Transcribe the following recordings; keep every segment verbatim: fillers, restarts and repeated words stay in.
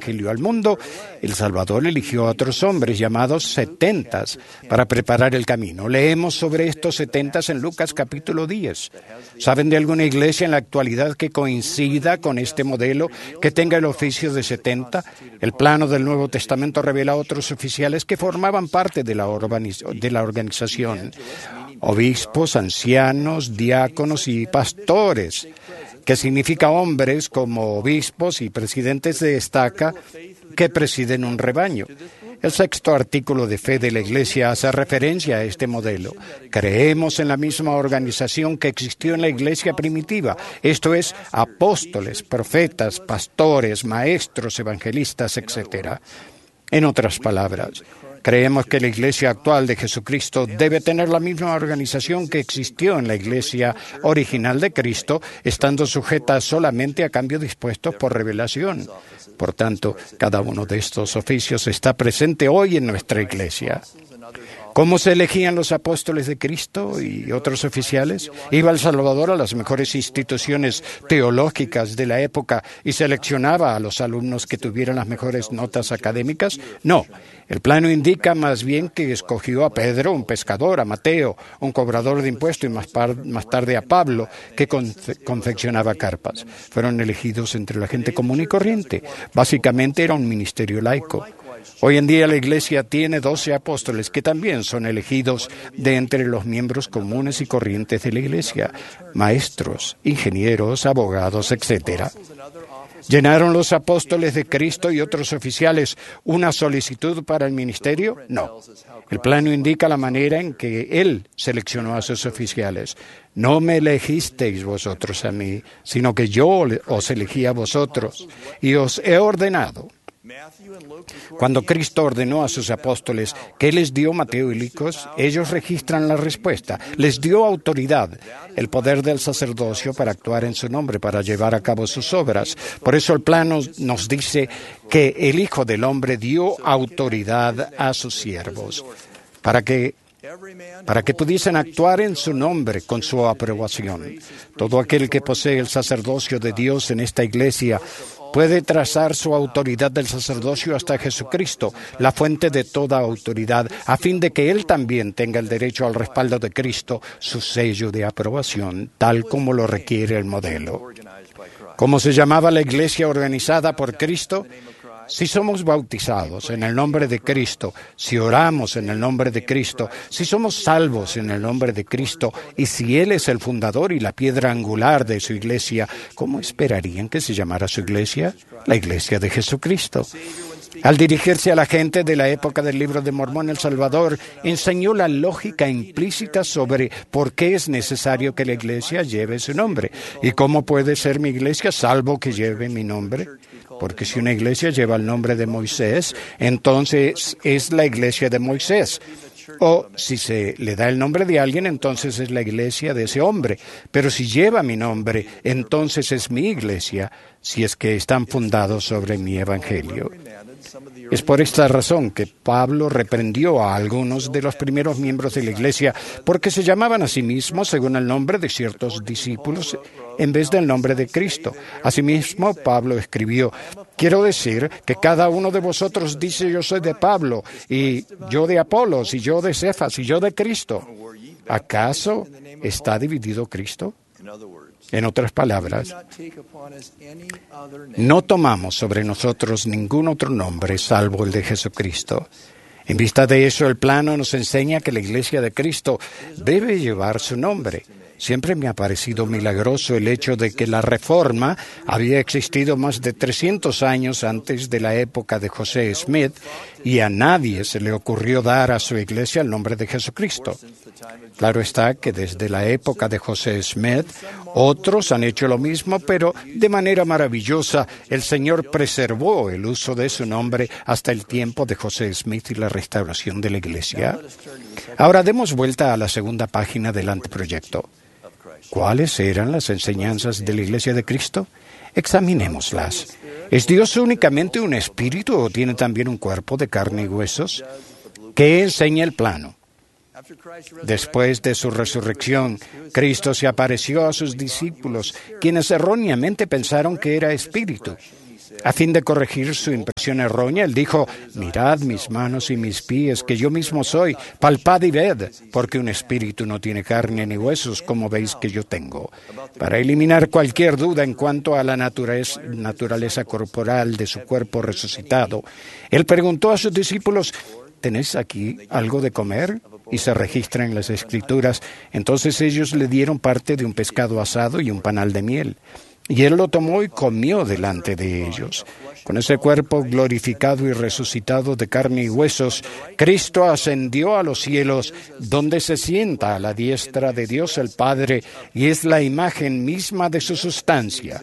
Evangelio al mundo, el Salvador eligió a otros hombres llamados setentas para preparar el camino. Leemos sobre estos setentas en Lucas capítulo diez. ¿Saben de alguna iglesia en la actualidad que coincida con este modelo, que tenga el oficio de setenta? El plano del Nuevo Testamento revela a otros oficiales que formaban parte de la, organiz- de la organización. Obispos, ancianos, diáconos y pastores, que significa hombres como obispos y presidentes de estaca que presiden un rebaño. El sexto artículo de fe de la Iglesia hace referencia a este modelo. Creemos en la misma organización que existió en la Iglesia primitiva, esto es, apóstoles, profetas, pastores, maestros, evangelistas, etcétera. En otras palabras, creemos que la Iglesia actual de Jesucristo debe tener la misma organización que existió en la Iglesia original de Cristo, estando sujeta solamente a cambios dispuestos por revelación. Por tanto, cada uno de estos oficios está presente hoy en nuestra Iglesia. ¿Cómo se elegían los apóstoles de Cristo y otros oficiales? ¿Iba el Salvador a las mejores instituciones teológicas de la época y seleccionaba a los alumnos que tuvieran las mejores notas académicas? No. El plano indica más bien que escogió a Pedro, un pescador, a Mateo, un cobrador de impuestos, y más, par, más tarde a Pablo, que confe, confeccionaba carpas. Fueron elegidos entre la gente común y corriente. Básicamente era un ministerio laico. Hoy en día la Iglesia tiene doce apóstoles que también son elegidos de entre los miembros comunes y corrientes de la Iglesia, maestros, ingenieros, abogados, etcétera. ¿Llenaron los apóstoles de Cristo y otros oficiales una solicitud para el ministerio? No. El plano indica la manera en que Él seleccionó a sus oficiales. No me elegisteis vosotros a mí, sino que yo os elegí a vosotros y os he ordenado. Cuando Cristo ordenó a sus apóstoles que les dio Mateo y Lucas, ellos registran la respuesta. Les dio autoridad, el poder del sacerdocio para actuar en su nombre, para llevar a cabo sus obras. Por eso el plano nos dice que el Hijo del Hombre dio autoridad a sus siervos, para que para que pudiesen actuar en su nombre con su aprobación. Todo aquel que posee el sacerdocio de Dios en esta iglesia puede trazar su autoridad del sacerdocio hasta Jesucristo, la fuente de toda autoridad, a fin de que Él también tenga el derecho al respaldo de Cristo, su sello de aprobación, tal como lo requiere el modelo. ¿Cómo se llamaba la iglesia organizada por Cristo? Si somos bautizados en el nombre de Cristo, si oramos en el nombre de Cristo, si somos salvos en el nombre de Cristo, y si Él es el fundador y la piedra angular de su iglesia, ¿cómo esperarían que se llamara su iglesia? La iglesia de Jesucristo. Al dirigirse a la gente de la época del Libro de Mormón, el Salvador enseñó la lógica implícita sobre por qué es necesario que la iglesia lleve su nombre. ¿Y cómo puede ser mi iglesia salvo que lleve mi nombre? Porque si una iglesia lleva el nombre de Moisés, entonces es la iglesia de Moisés. O si se le da el nombre de alguien, entonces es la iglesia de ese hombre. Pero si lleva mi nombre, entonces es mi iglesia, si es que están fundados sobre mi evangelio. Es por esta razón que Pablo reprendió a algunos de los primeros miembros de la iglesia porque se llamaban a sí mismos según el nombre de ciertos discípulos en vez del nombre de Cristo. Asimismo, Pablo escribió: quiero decir que cada uno de vosotros dice yo soy de Pablo, y yo de Apolos, y yo de Cefas, y yo de Cristo. ¿Acaso está dividido Cristo? En otras palabras, no tomamos sobre nosotros ningún otro nombre salvo el de Jesucristo. En vista de eso, el plano nos enseña que la Iglesia de Cristo debe llevar su nombre. Siempre me ha parecido milagroso el hecho de que la Reforma había existido más de trescientos años antes de la época de José Smith y a nadie se le ocurrió dar a su iglesia el nombre de Jesucristo. Claro está que desde la época de José Smith, otros han hecho lo mismo, pero de manera maravillosa el Señor preservó el uso de su nombre hasta el tiempo de José Smith y la restauración de la iglesia. Ahora demos vuelta a la segunda página del anteproyecto. ¿Cuáles eran las enseñanzas de la Iglesia de Cristo? Examinémoslas. ¿Es Dios únicamente un espíritu o tiene también un cuerpo de carne y huesos? ¿Qué enseña el plano? Después de su resurrección, Cristo se apareció a sus discípulos, quienes erróneamente pensaron que era espíritu. A fin de corregir su impresión errónea, él dijo: mirad mis manos y mis pies, que yo mismo soy, palpad y ved, porque un espíritu no tiene carne ni huesos, como veis que yo tengo. Para eliminar cualquier duda en cuanto a la naturaleza, naturaleza corporal de su cuerpo resucitado, él preguntó a sus discípulos: ¿tenéis aquí algo de comer? Y se registra en las Escrituras. Entonces ellos le dieron parte de un pescado asado y un panal de miel. Y él lo tomó y comió delante de ellos. Con ese cuerpo glorificado y resucitado de carne y huesos, Cristo ascendió a los cielos, donde se sienta a la diestra de Dios el Padre, y es la imagen misma de su sustancia.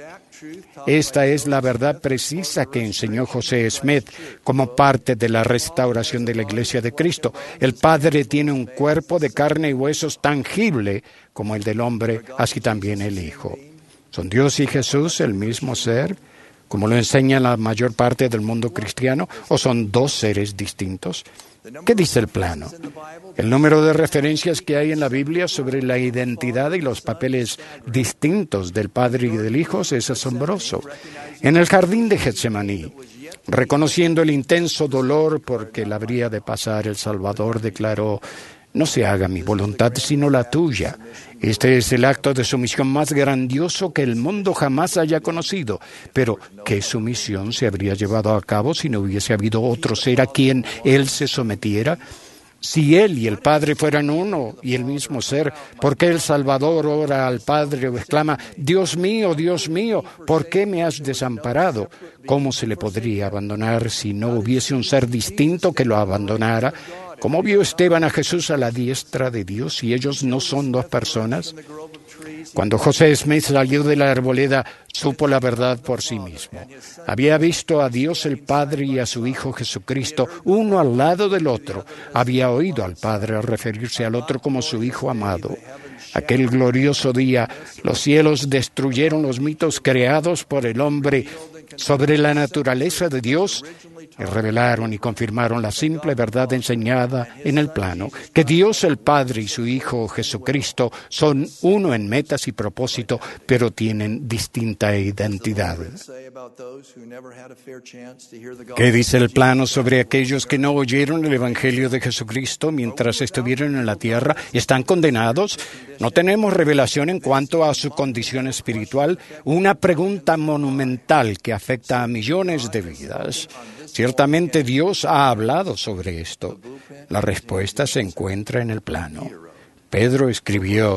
Esta es la verdad precisa que enseñó José Smith como parte de la restauración de la Iglesia de Cristo. El Padre tiene un cuerpo de carne y huesos tangible como el del hombre, así también el Hijo. ¿Son Dios y Jesús el mismo ser, como lo enseña la mayor parte del mundo cristiano, o son dos seres distintos? ¿Qué dice el plano? El número de referencias que hay en la Biblia sobre la identidad y los papeles distintos del Padre y del Hijo es asombroso. En el jardín de Getsemaní, reconociendo el intenso dolor porque le habría de pasar, el Salvador declaró: no se haga mi voluntad sino la tuya. Este es el acto de sumisión más grandioso que el mundo jamás haya conocido. Pero, ¿qué sumisión se habría llevado a cabo si no hubiese habido otro ser a quien él se sometiera? Si él y el Padre fueran uno y el mismo ser, ¿por qué el Salvador ora al Padre o exclama: Dios mío, Dios mío, ¿por qué me has desamparado? ¿Cómo se le podría abandonar si no hubiese un ser distinto que lo abandonara? ¿Cómo vio Esteban a Jesús a la diestra de Dios si ellos no son dos personas? Cuando José Smith salió de la arboleda, supo la verdad por sí mismo. Había visto a Dios el Padre y a su Hijo Jesucristo, uno al lado del otro. Había oído al Padre referirse al otro como su Hijo amado. Aquel glorioso día, los cielos destruyeron los mitos creados por el hombre sobre la naturaleza de Dios, y revelaron y confirmaron la simple verdad enseñada en el plano, que Dios el Padre y su Hijo Jesucristo son uno en metas y propósito, pero tienen distinta identidad. ¿Qué dice el plano sobre aquellos que no oyeron el Evangelio de Jesucristo mientras estuvieron en la tierra? ¿Están condenados? No tenemos revelación en cuanto a su condición espiritual, una pregunta monumental que afecta a millones de vidas. Ciertamente Dios ha hablado sobre esto. La respuesta se encuentra en el plano. Pedro escribió: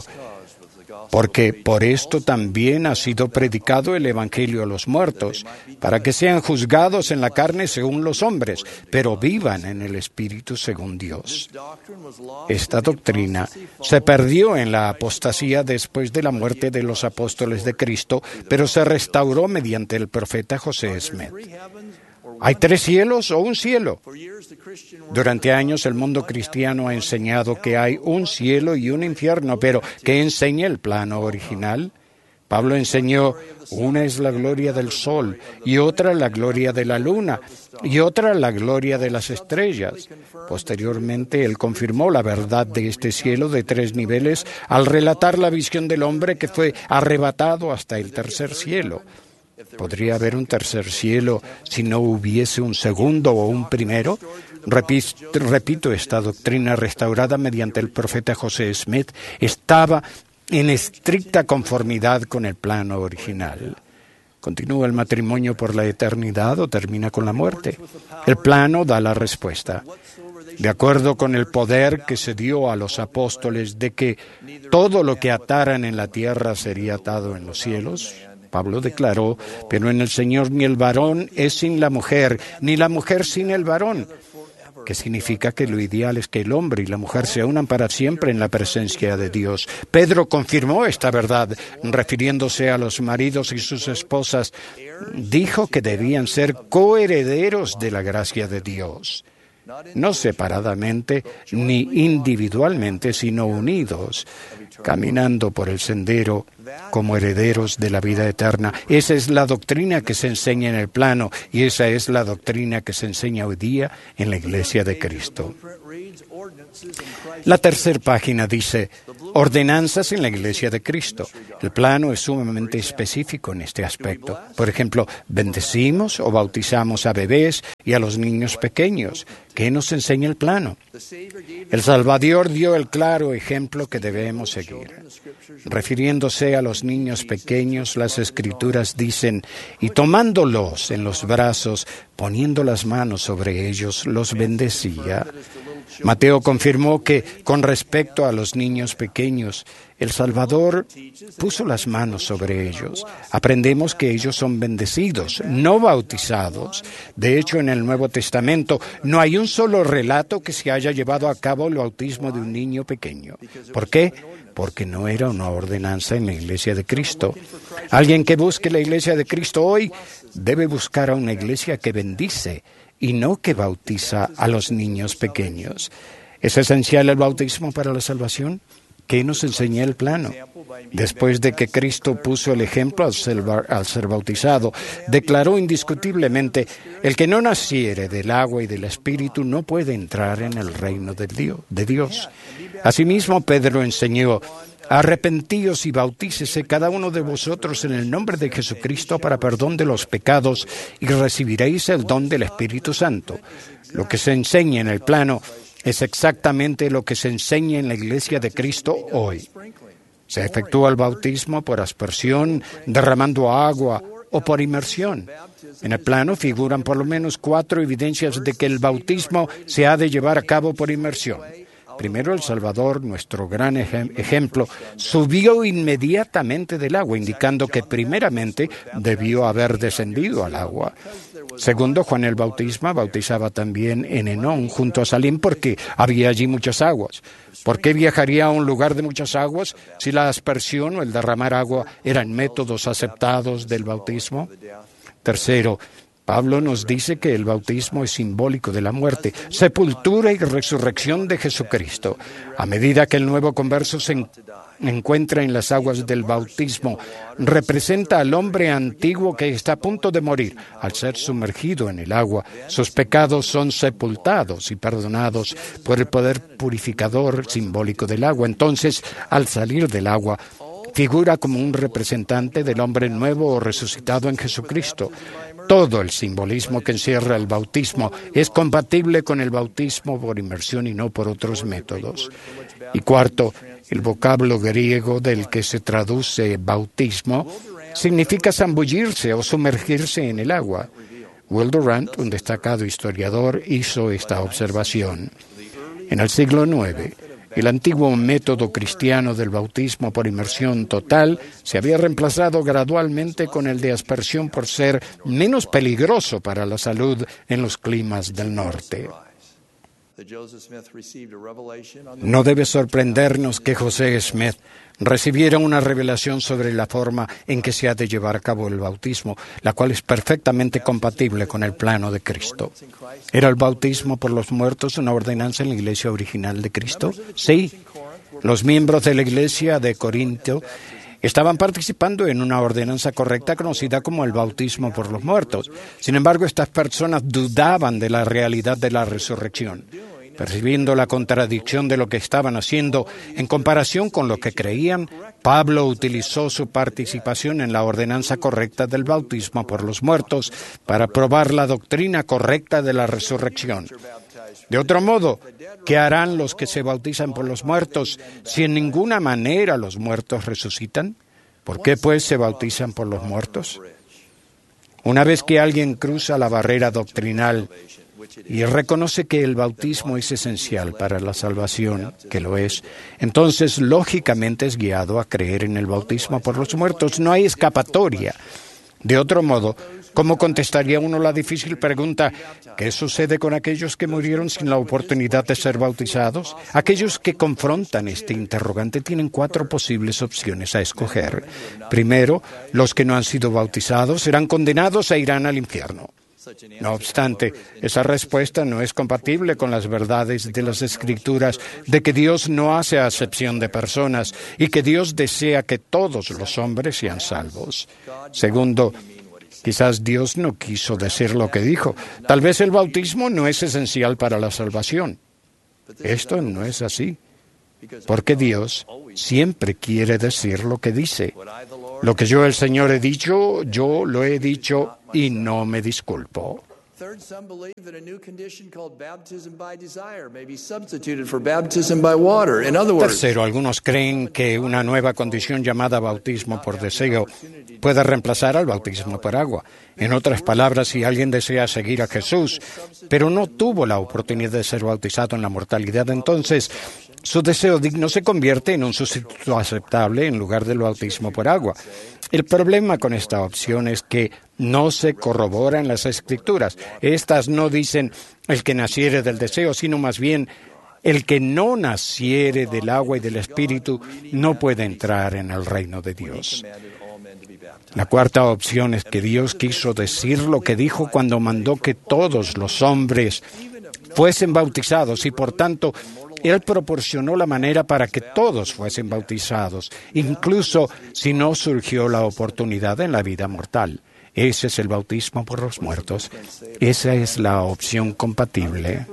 porque por esto también ha sido predicado el Evangelio a los muertos, para que sean juzgados en la carne según los hombres, pero vivan en el Espíritu según Dios. Esta doctrina se perdió en la apostasía después de la muerte de los apóstoles de Cristo, pero se restauró mediante el profeta José Smith. ¿Hay tres cielos o un cielo? Durante años el mundo cristiano ha enseñado que hay un cielo y un infierno, pero ¿qué enseña el plano original? Pablo enseñó: una es la gloria del sol, y otra la gloria de la luna, y otra la gloria de las estrellas. Posteriormente, él confirmó la verdad de este cielo de tres niveles al relatar la visión del hombre que fue arrebatado hasta el tercer cielo. ¿Podría haber un tercer cielo si no hubiese un segundo o un primero? Repito, repito, esta doctrina restaurada mediante el profeta José Smith estaba en estricta conformidad con el plano original. ¿Continúa el matrimonio por la eternidad o termina con la muerte? El plano da la respuesta. De acuerdo con el poder que se dio a los apóstoles de que todo lo que ataran en la tierra sería atado en los cielos, Pablo declaró: pero en el Señor ni el varón es sin la mujer, ni la mujer sin el varón. Que significa que lo ideal es que el hombre y la mujer se unan para siempre en la presencia de Dios. Pedro confirmó esta verdad, refiriéndose a los maridos y sus esposas. Dijo que debían ser coherederos de la gracia de Dios. No separadamente ni individualmente, sino unidos, caminando por el sendero como herederos de la vida eterna. Esa es la doctrina que se enseña en el plano, y esa es la doctrina que se enseña hoy día en la Iglesia de Cristo. La tercera página dice: ordenanzas en la Iglesia de Cristo. El plano es sumamente específico en este aspecto. Por ejemplo, bendecimos o bautizamos a bebés y a los niños pequeños. ¿Qué nos enseña el plano? El Salvador dio el claro ejemplo que debemos seguir. Refiriéndose a los niños pequeños, las Escrituras dicen, y tomándolos en los brazos, poniendo las manos sobre ellos, los bendecía. Mateo confirmó que, con respecto a los niños pequeños, el Salvador puso las manos sobre ellos. Aprendemos que ellos son bendecidos, no bautizados. De hecho, en el Nuevo Testamento no hay un solo relato que se haya llevado a cabo el bautismo de un niño pequeño. ¿Por qué? Porque no era una ordenanza en la Iglesia de Cristo. Alguien que busque la Iglesia de Cristo hoy debe buscar a una iglesia que bendice y no que bautiza a los niños pequeños. ¿Es esencial el bautismo para la salvación? ¿Qué nos enseña el plano? Después de que Cristo puso el ejemplo al ser, al ser bautizado, declaró indiscutiblemente, el que no naciere del agua y del Espíritu no puede entrar en el reino de Dios. De Dios. Asimismo, Pedro enseñó, arrepentíos y bautícese cada uno de vosotros en el nombre de Jesucristo para perdón de los pecados y recibiréis el don del Espíritu Santo. Lo que se enseña en el plano es exactamente lo que se enseña en la Iglesia de Cristo hoy. Se efectúa el bautismo por aspersión, derramando agua o por inmersión. En el plano figuran por lo menos cuatro evidencias de que el bautismo se ha de llevar a cabo por inmersión. Primero, el Salvador, nuestro gran ejem- ejemplo, subió inmediatamente del agua, indicando que primeramente debió haber descendido al agua. Segundo, Juan el Bautista bautizaba también en Enón, junto a Salim, porque había allí muchas aguas. ¿Por qué viajaría a un lugar de muchas aguas si la aspersión o el derramar agua eran métodos aceptados del bautismo? Tercero, Pablo nos dice que el bautismo es simbólico de la muerte, sepultura y resurrección de Jesucristo. A medida que el nuevo converso se en- encuentra en las aguas del bautismo, representa al hombre antiguo que está a punto de morir. Al ser sumergido en el agua, sus pecados son sepultados y perdonados por el poder purificador simbólico del agua. Entonces, al salir del agua, figura como un representante del hombre nuevo o resucitado en Jesucristo. Todo el simbolismo que encierra el bautismo es compatible con el bautismo por inmersión y no por otros métodos. Y cuarto, el vocablo griego del que se traduce bautismo significa zambullirse o sumergirse en el agua. Will Durant, un destacado historiador, hizo esta observación. En el siglo nueve, el antiguo método cristiano del bautismo por inmersión total se había reemplazado gradualmente con el de aspersión por ser menos peligroso para la salud en los climas del norte. No debe sorprendernos que José Smith recibiera una revelación sobre la forma en que se ha de llevar a cabo el bautismo, la cual es perfectamente compatible con el plano de Cristo. ¿Era el bautismo por los muertos una ordenanza en la iglesia original de Cristo? Sí. Los miembros de la iglesia de Corinto estaban participando en una ordenanza correcta conocida como el bautismo por los muertos. Sin embargo, estas personas dudaban de la realidad de la resurrección. Percibiendo la contradicción de lo que estaban haciendo en comparación con lo que creían, Pablo utilizó su participación en la ordenanza correcta del bautismo por los muertos para probar la doctrina correcta de la resurrección. De otro modo, ¿qué harán los que se bautizan por los muertos si en ninguna manera los muertos resucitan? ¿Por qué, pues, se bautizan por los muertos? Una vez que alguien cruza la barrera doctrinal y reconoce que el bautismo es esencial para la salvación, que lo es, entonces lógicamente es guiado a creer en el bautismo por los muertos. No hay escapatoria. De otro modo, ¿cómo contestaría uno la difícil pregunta, ¿qué sucede con aquellos que murieron sin la oportunidad de ser bautizados? Aquellos que confrontan este interrogante tienen cuatro posibles opciones a escoger. Primero, los que no han sido bautizados serán condenados e irán al infierno. No obstante, esa respuesta no es compatible con las verdades de las Escrituras de que Dios no hace acepción de personas y que Dios desea que todos los hombres sean salvos. Segundo, quizás Dios no quiso decir lo que dijo. Tal vez el bautismo no es esencial para la salvación. Esto no es así. Porque Dios siempre quiere decir lo que dice. Lo que yo, el Señor, he dicho, yo lo he dicho y no me disculpo. Tercero, algunos creen que una nueva condición llamada bautismo por deseo puede reemplazar al bautismo por agua. En otras palabras, si alguien desea seguir a Jesús, pero no tuvo la oportunidad de ser bautizado en la mortalidad, entonces su deseo digno se convierte en un sustituto aceptable en lugar del bautismo por agua. El problema con esta opción es que no se corrobora en las Escrituras. Estas no dicen el que naciere del deseo, sino más bien el que no naciere del agua y del Espíritu no puede entrar en el reino de Dios. La cuarta opción es que Dios quiso decir lo que dijo cuando mandó que todos los hombres fuesen bautizados y por tanto Él proporcionó la manera para que todos fuesen bautizados, incluso si no surgió la oportunidad en la vida mortal. Ese es el bautismo por los muertos. Esa es la opción compatible.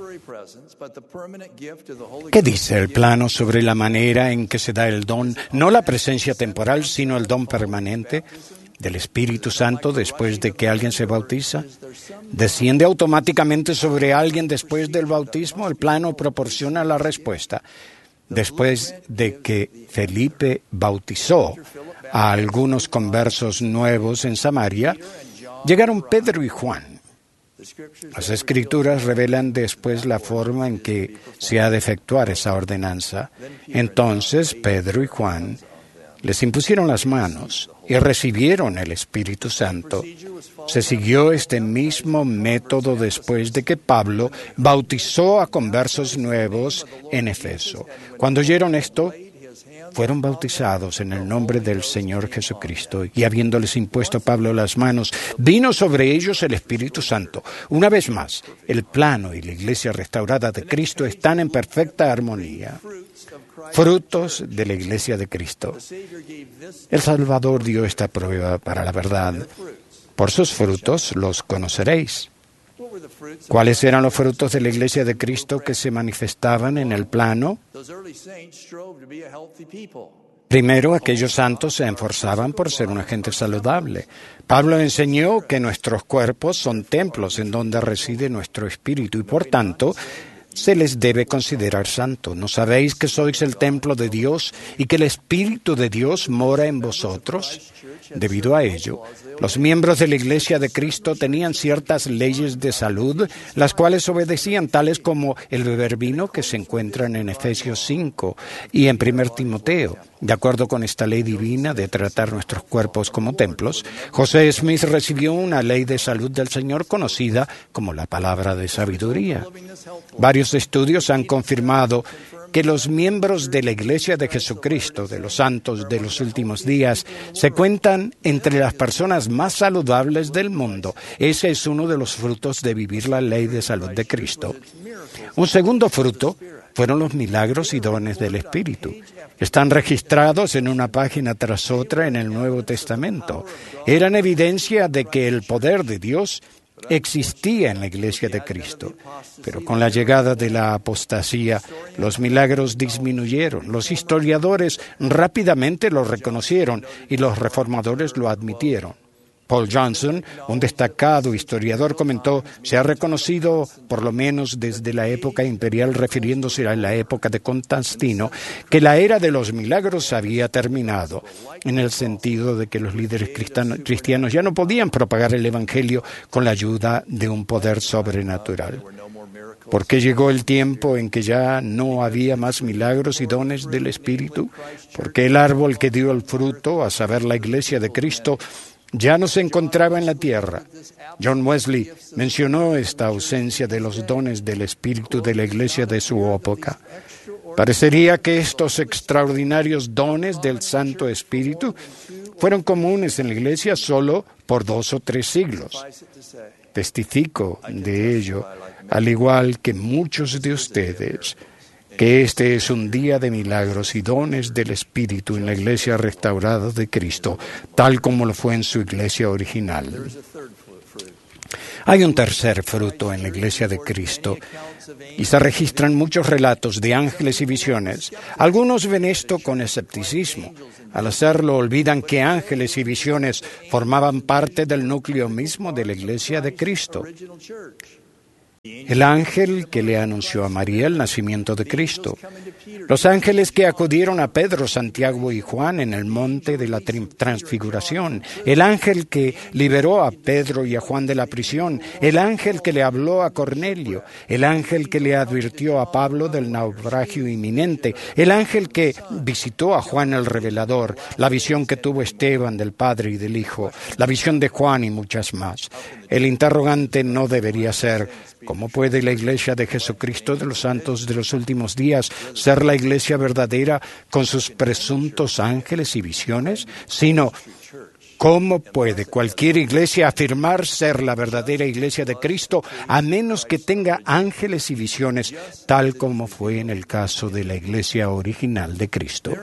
¿Qué dice el plano sobre la manera en que se da el don? No la presencia temporal, sino el don permanente del Espíritu Santo después de que alguien se bautiza. ¿Desciende automáticamente sobre alguien después del bautismo? El plano proporciona la respuesta. Después de que Felipe bautizó a algunos conversos nuevos en Samaria, llegaron Pedro y Juan. Las Escrituras revelan después la forma en que se ha de efectuar esa ordenanza. Entonces Pedro y Juan les impusieron las manos y recibieron el Espíritu Santo. Se siguió este mismo método después de que Pablo bautizó a conversos nuevos en Efeso. Cuando oyeron esto, fueron bautizados en el nombre del Señor Jesucristo, y habiéndoles impuesto Pablo las manos, vino sobre ellos el Espíritu Santo. Una vez más, el plano y la iglesia restaurada de Cristo están en perfecta armonía. Frutos de la iglesia de Cristo. El Salvador dio esta prueba para la verdad. Por sus frutos los conoceréis. ¿Cuáles eran los frutos de la iglesia de Cristo que se manifestaban en el plano? Primero, aquellos santos se esforzaban por ser una gente saludable. Pablo enseñó que nuestros cuerpos son templos en donde reside nuestro espíritu y, por tanto, se les debe considerar santo. ¿No sabéis que sois el templo de Dios y que el Espíritu de Dios mora en vosotros? Debido a ello, los miembros de la Iglesia de Cristo tenían ciertas leyes de salud, las cuales obedecían, tales como el beber vino, que se encuentran en Efesios cinco y en Primero Timoteo. De acuerdo con esta ley divina de tratar nuestros cuerpos como templos, José Smith recibió una ley de salud del Señor conocida como la palabra de sabiduría. Varios estudios han confirmado que los miembros de la Iglesia de Jesucristo, de los santos de los últimos días, se cuentan entre las personas más saludables del mundo. Ese es uno de los frutos de vivir la ley de salud de Cristo. Un segundo fruto fueron los milagros y dones del Espíritu. Están registrados en una página tras otra en el Nuevo Testamento. Eran evidencia de que el poder de Dios existía en la Iglesia de Cristo, pero con la llegada de la apostasía, los milagros disminuyeron. Los historiadores rápidamente lo reconocieron y los reformadores lo admitieron. Paul Johnson, un destacado historiador, comentó: se ha reconocido, por lo menos desde la época imperial, refiriéndose a la época de Constantino, que la era de los milagros había terminado, en el sentido de que los líderes cristianos ya no podían propagar el Evangelio con la ayuda de un poder sobrenatural. ¿Por qué llegó el tiempo en que ya no había más milagros y dones del Espíritu? Porque el árbol que dio el fruto, a saber, la Iglesia de Cristo, ya no se encontraba en la tierra. John Wesley mencionó esta ausencia de los dones del Espíritu de la Iglesia de su época. Parecería que estos extraordinarios dones del Santo Espíritu fueron comunes en la Iglesia solo por dos o tres siglos. Testifico de ello, al igual que muchos de ustedes, que este es un día de milagros y dones del Espíritu en la Iglesia restaurada de Cristo, tal como lo fue en su Iglesia original. Hay un tercer fruto en la Iglesia de Cristo y se registran muchos relatos de ángeles y visiones. Algunos ven esto con escepticismo. Al hacerlo, olvidan que ángeles y visiones formaban parte del núcleo mismo de la Iglesia de Cristo. El ángel que le anunció a María el nacimiento de Cristo. Los ángeles que acudieron a Pedro, Santiago y Juan en el monte de la transfiguración. El ángel que liberó a Pedro y a Juan de la prisión. El ángel que le habló a Cornelio. El ángel que le advirtió a Pablo del naufragio inminente. El ángel que visitó a Juan el Revelador. La visión que tuvo Esteban del Padre y del Hijo. La visión de Juan y muchas más. El interrogante no debería ser: ¿cómo puede la Iglesia de Jesucristo de los Santos de los Últimos Días ser la Iglesia verdadera con sus presuntos ángeles y visiones? Sino, ¿cómo puede cualquier iglesia afirmar ser la verdadera Iglesia de Cristo a menos que tenga ángeles y visiones, tal como fue en el caso de la Iglesia original de Cristo?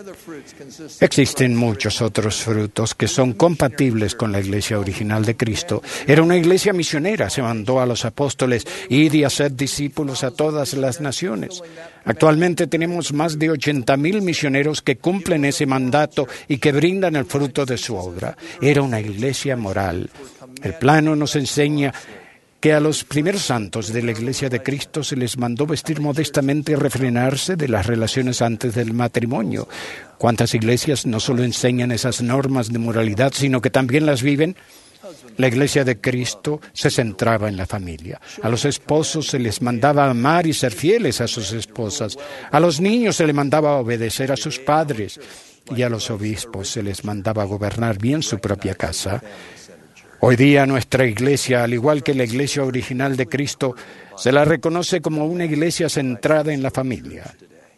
Existen muchos otros frutos que son compatibles con la Iglesia original de Cristo. Era una iglesia misionera, se mandó a los apóstoles: id y haced discípulos a todas las naciones. Actualmente tenemos más de ochenta mil misioneros que cumplen ese mandato y que brindan el fruto de su obra. Era una iglesia moral. El plano nos enseña que a los primeros santos de la Iglesia de Cristo se les mandó vestir modestamente y refrenarse de las relaciones antes del matrimonio. ¿Cuántas iglesias no solo enseñan esas normas de moralidad, sino que también las viven? La Iglesia de Cristo se centraba en la familia. A los esposos se les mandaba amar y ser fieles a sus esposas. A los niños se les mandaba obedecer a sus padres. Y a los obispos se les mandaba gobernar bien su propia casa. Hoy día nuestra iglesia, al igual que la iglesia original de Cristo, se la reconoce como una iglesia centrada en la familia.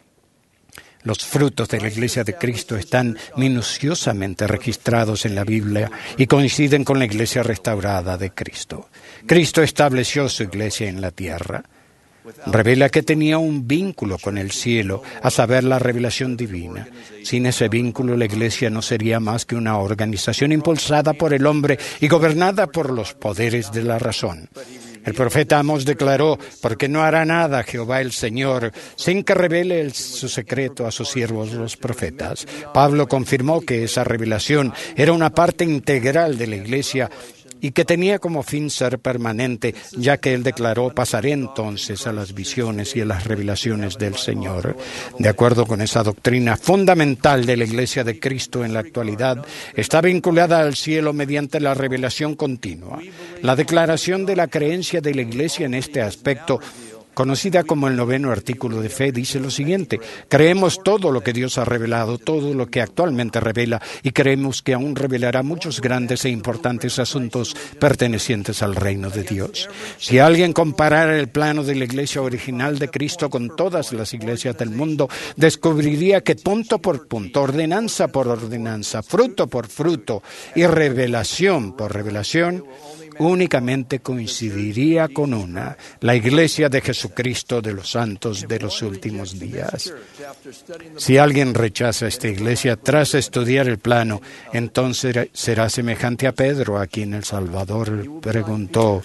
Los frutos de la Iglesia de Cristo están minuciosamente registrados en la Biblia y coinciden con la Iglesia restaurada de Cristo. Cristo estableció su Iglesia en la tierra. Revela que tenía un vínculo con el cielo, a saber, la revelación divina. Sin ese vínculo, la Iglesia no sería más que una organización impulsada por el hombre y gobernada por los poderes de la razón. El profeta Amós declaró: porque no hará nada Jehová el Señor sin que revele el, su secreto a sus siervos los profetas. Pablo confirmó que esa revelación era una parte integral de la Iglesia y que tenía como fin ser permanente, ya que él declaró: pasaré entonces a las visiones y a las revelaciones del Señor. De acuerdo con esa doctrina fundamental de la Iglesia de Cristo en la actualidad, está vinculada al cielo mediante la revelación continua. La declaración de la creencia de la Iglesia en este aspecto, conocida como el noveno artículo de fe, dice lo siguiente: creemos todo lo que Dios ha revelado, todo lo que actualmente revela, y creemos que aún revelará muchos grandes e importantes asuntos pertenecientes al reino de Dios. Si alguien comparara el plano de la iglesia original de Cristo con todas las iglesias del mundo, descubriría que punto por punto, ordenanza por ordenanza, fruto por fruto y revelación por revelación, únicamente coincidiría con una, la Iglesia de Jesucristo de los Santos de los Últimos Días. Si alguien rechaza esta Iglesia tras estudiar el plano, entonces será semejante a Pedro, a quien el Salvador preguntó: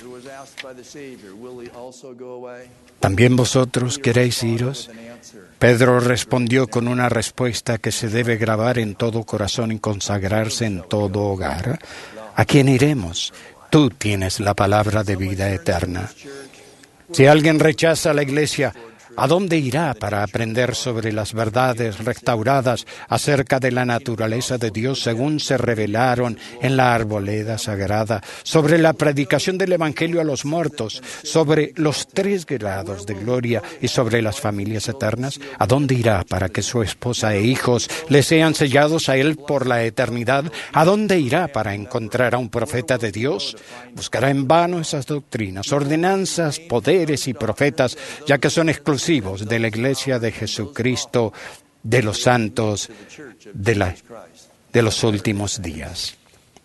¿también vosotros queréis iros? Pedro respondió con una respuesta que se debe grabar en todo corazón y consagrarse en todo hogar: ¿a quién iremos? Tú tienes la palabra de vida eterna. Si alguien rechaza la Iglesia, ¿a dónde irá para aprender sobre las verdades restauradas acerca de la naturaleza de Dios según se revelaron en la arboleda sagrada, sobre la predicación del Evangelio a los muertos, sobre los tres grados de gloria y sobre las familias eternas? ¿A dónde irá para que su esposa e hijos le sean sellados a él por la eternidad? ¿A dónde irá para encontrar a un profeta de Dios? Buscará en vano esas doctrinas, ordenanzas, poderes y profetas, ya que son exclusivos de la Iglesia de Jesucristo de los santos de, la, de los últimos días.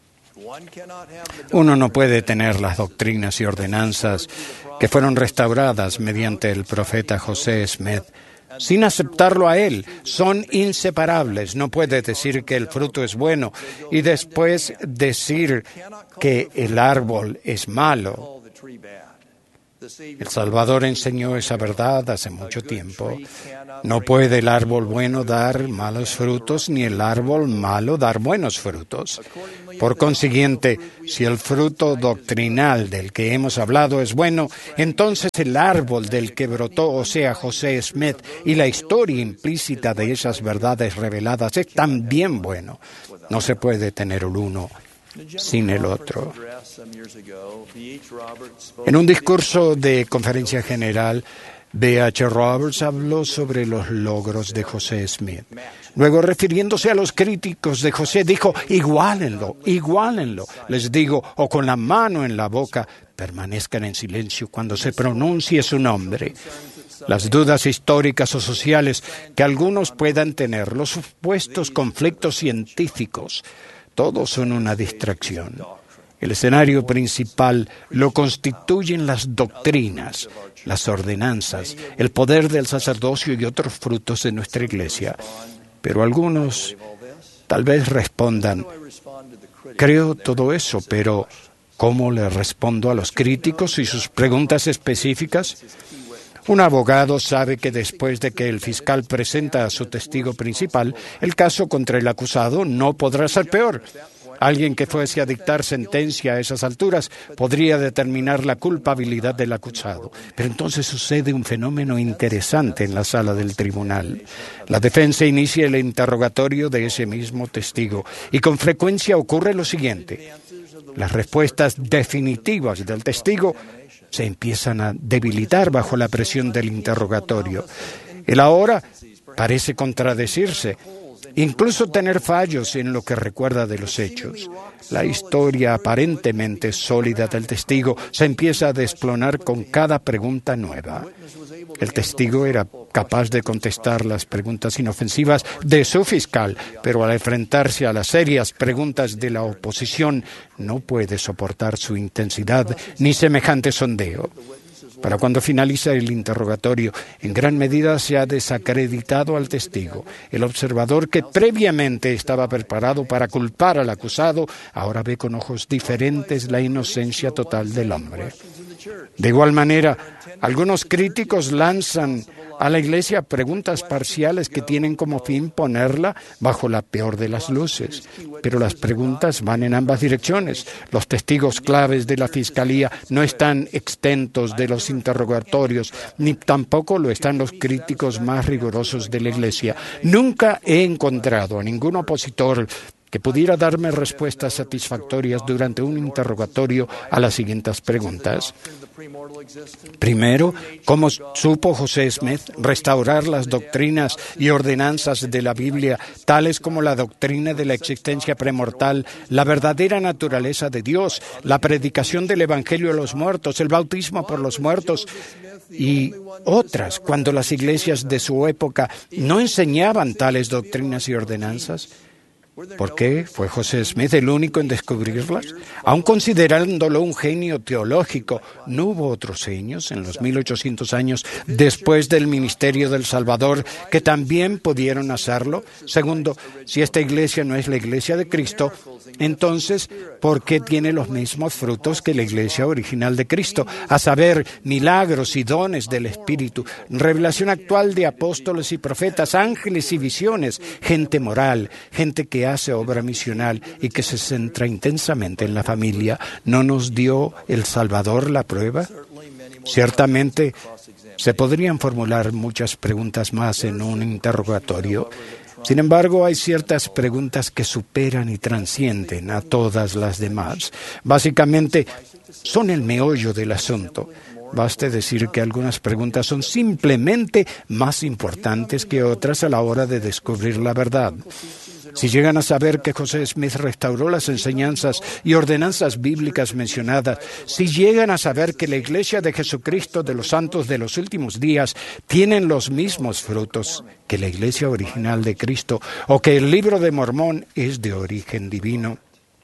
Uno no puede tener las doctrinas y ordenanzas que fueron restauradas mediante el profeta José Smith sin aceptarlo a Él. Son inseparables. No puede decir que el fruto es bueno y después decir que el árbol es malo. El Salvador enseñó esa verdad hace mucho tiempo. No puede el árbol bueno dar malos frutos, ni el árbol malo dar buenos frutos. Por consiguiente, si el fruto doctrinal del que hemos hablado es bueno, entonces el árbol del que brotó, o sea, José Smith, y la historia implícita de esas verdades reveladas es también bueno. No se puede tener el uno sin el otro. En un discurso de conferencia general, B H Roberts habló sobre los logros de José Smith. Luego, refiriéndose a los críticos de José, dijo, iguálenlo, iguálenlo. Les digo, o con la mano en la boca, permanezcan en silencio cuando se pronuncie su nombre. Las dudas históricas o sociales que algunos puedan tener, los supuestos conflictos científicos, todos son una distracción. El escenario principal lo constituyen las doctrinas, las ordenanzas, el poder del sacerdocio y otros frutos de nuestra Iglesia. Pero algunos tal vez respondan, creo todo eso, pero ¿cómo le respondo a los críticos y sus preguntas específicas? Un abogado sabe que después de que el fiscal presenta a su testigo principal, el caso contra el acusado no podrá ser peor. Alguien que fuese a dictar sentencia a esas alturas podría determinar la culpabilidad del acusado. Pero entonces sucede un fenómeno interesante en la sala del tribunal. La defensa inicia el interrogatorio de ese mismo testigo y con frecuencia ocurre lo siguiente. Las respuestas definitivas del testigo se empiezan a debilitar bajo la presión del interrogatorio. Él ahora parece contradecirse, incluso tener fallos en lo que recuerda de los hechos. La historia aparentemente sólida del testigo se empieza a desplonar con cada pregunta nueva. El testigo era capaz de contestar las preguntas inofensivas de su fiscal, pero al enfrentarse a las serias preguntas de la oposición no puede soportar su intensidad ni semejante sondeo. Para cuando finaliza el interrogatorio, en gran medida se ha desacreditado al testigo. El observador que previamente estaba preparado para culpar al acusado, ahora ve con ojos diferentes la inocencia total del hombre. De igual manera, algunos críticos lanzan a la Iglesia preguntas parciales que tienen como fin ponerla bajo la peor de las luces. Pero las preguntas van en ambas direcciones. Los testigos claves de la Fiscalía no están exentos de los interrogatorios, ni tampoco lo están los críticos más rigurosos de la Iglesia. Nunca he encontrado a ningún opositor que pudiera darme respuestas satisfactorias durante un interrogatorio a las siguientes preguntas. Primero, ¿cómo supo José Smith restaurar las doctrinas y ordenanzas de la Biblia, tales como la doctrina de la existencia premortal, la verdadera naturaleza de Dios, la predicación del Evangelio a los muertos, el bautismo por los muertos y otras, cuando las iglesias de su época no enseñaban tales doctrinas y ordenanzas? ¿Por qué fue José Smith el único en descubrirlas? Aun considerándolo un genio teológico, ¿no hubo otros genios en los mil ochocientos años después del ministerio del Salvador que también pudieron hacerlo? Segundo, si esta iglesia no es la iglesia de Cristo, entonces, ¿por qué tiene los mismos frutos que la iglesia original de Cristo? A saber, milagros y dones del Espíritu, revelación actual de apóstoles y profetas, ángeles y visiones, gente moral, gente que hace obra misional y que se centra intensamente en la familia. ¿No nos dio el Salvador la prueba? Ciertamente, se podrían formular muchas preguntas más en un interrogatorio. Sin embargo, hay ciertas preguntas que superan y trascienden a todas las demás. Básicamente, son el meollo del asunto. Baste decir que algunas preguntas son simplemente más importantes que otras a la hora de descubrir la verdad. Si llegan a saber que José Smith restauró las enseñanzas y ordenanzas bíblicas mencionadas, si llegan a saber que la Iglesia de Jesucristo de los Santos de los Últimos Días tienen los mismos frutos que la Iglesia original de Cristo, o que el Libro de Mormón es de origen divino,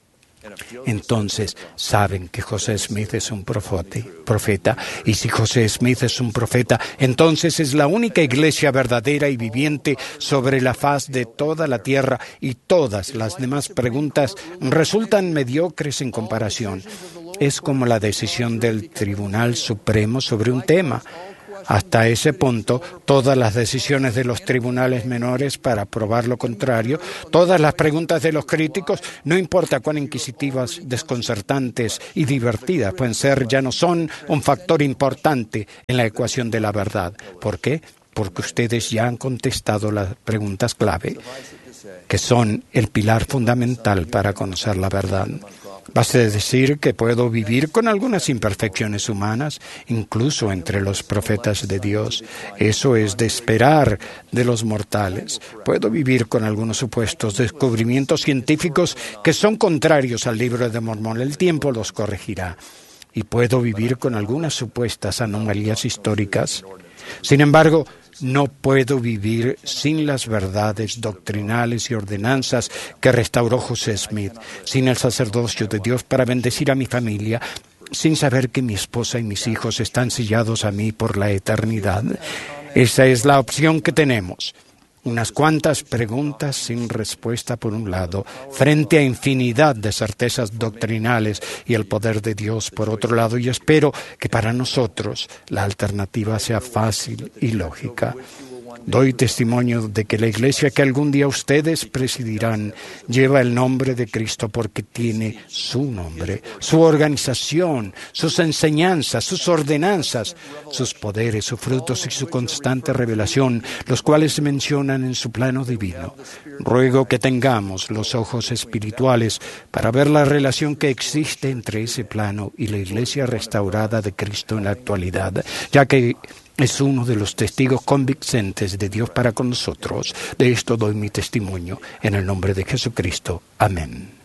Entonces saben que José Smith es un profeta, y si José Smith es un profeta, entonces es la única iglesia verdadera y viviente sobre la faz de toda la tierra, y todas las demás preguntas resultan mediocres en comparación. Es como la decisión del Tribunal Supremo sobre un tema. Hasta ese punto, todas las decisiones de los tribunales menores para probar lo contrario, todas las preguntas de los críticos, no importa cuán inquisitivas, desconcertantes y divertidas pueden ser, ya no son un factor importante en la ecuación de la verdad. ¿Por qué? Porque ustedes ya han contestado las preguntas clave, que son el pilar fundamental para conocer la verdad. Basta decir que puedo vivir con algunas imperfecciones humanas, incluso entre los profetas de Dios. Eso es de esperar de los mortales. Puedo vivir con algunos supuestos descubrimientos científicos que son contrarios al Libro de Mormón. El tiempo los corregirá. Y puedo vivir con algunas supuestas anomalías históricas. Sin embargo, no puedo vivir sin las verdades doctrinales y ordenanzas que restauró José Smith, sin el sacerdocio de Dios para bendecir a mi familia, sin saber que mi esposa y mis hijos están sellados a mí por la eternidad. Esa es la opción que tenemos. Unas cuantas preguntas sin respuesta por un lado, frente a infinidad de certezas doctrinales y el poder de Dios por otro lado, y espero que para nosotros la alternativa sea fácil y lógica. Doy testimonio de que la iglesia que algún día ustedes presidirán lleva el nombre de Cristo porque tiene su nombre, su organización, sus enseñanzas, sus ordenanzas, sus poderes, sus frutos y su constante revelación, los cuales se mencionan en su plano divino. Ruego que tengamos los ojos espirituales para ver la relación que existe entre ese plano y la iglesia restaurada de Cristo en la actualidad, ya que es uno de los testigos convincentes de Dios para con nosotros. De esto doy mi testimonio en el nombre de Jesucristo. Amén.